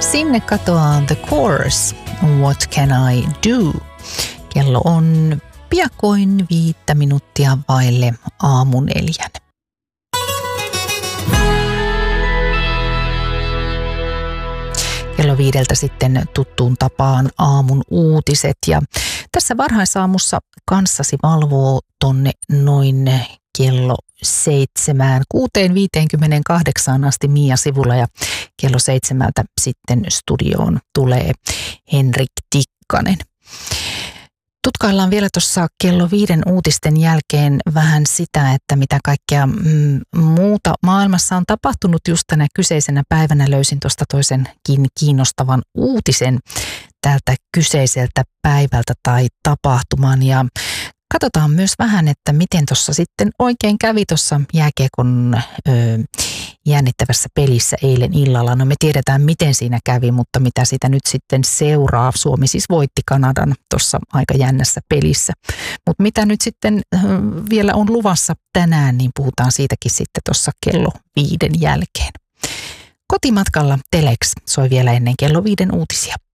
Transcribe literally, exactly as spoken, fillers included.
Sinne katoaa The Course, What Can I Do? Kello on piakoin viittä minuuttia vaille aamu neljän. Kello viideltä sitten tuttuun tapaan aamun uutiset ja tässä varhaisaamussa kanssasi valvoo tonne noin kello seitsemään, kuuteen viiteenkymmeneenkahdeksaan asti Mia Sivula ja kello seitsemältä sitten studioon tulee Henrik Tikkanen. Tutkaillaan vielä tuossa kello viiden uutisten jälkeen vähän sitä, että mitä kaikkea mm, muuta maailmassa on tapahtunut just tänä kyseisenä päivänä. Löysin tuosta toisenkin kiinnostavan uutisen tältä kyseiseltä päivältä tai tapahtuman ja katsotaan myös vähän, että miten tuossa sitten oikein kävi tuossa jääkiekon ö, jännittävässä pelissä eilen illalla. No me tiedetään, miten siinä kävi, mutta mitä sitä nyt sitten seuraa. Suomi siis voitti Kanadan tuossa aika jännässä pelissä. Mutta mitä nyt sitten ö, vielä on luvassa tänään, niin puhutaan siitäkin sitten tuossa kello viiden jälkeen. Kotimatkalla Telex soi vielä ennen kello viiden uutisia.